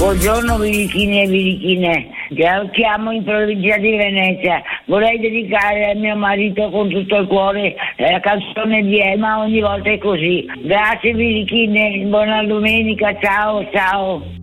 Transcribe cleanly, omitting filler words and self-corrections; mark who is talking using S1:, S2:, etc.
S1: Buongiorno birichini e birichine, chiamo in provincia di Venezia, vorrei dedicare a mio marito con tutto il cuore la canzone di Emma, ogni volta è così. Grazie birichine, buona domenica, ciao ciao.